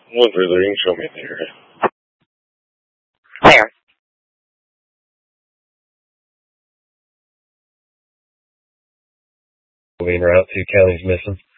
One further, you can show me the area. Where? Moving route, 2 counties missing.